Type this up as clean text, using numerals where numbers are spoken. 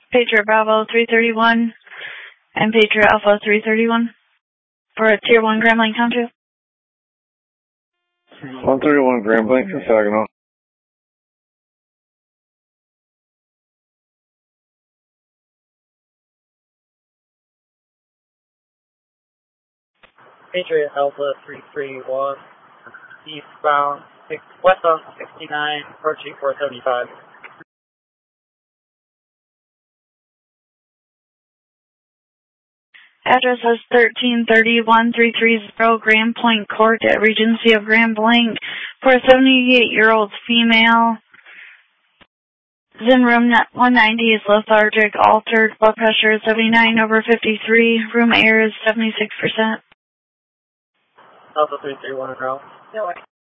Patriot Bravo 331 and Patriot Alpha 331 for a Tier 1 Grand Blanc Township. 131 Grand Blanc to Saginaw. Patriot Alpha 331, westbound 69, approaching 475. Address is 1330-130 Grand Point Court at Regency of Grand Blanc for a 78-year-old female. In room 190 is lethargic, altered, blood pressure is 79/53, room air is 76%. Alpha 331 Ground.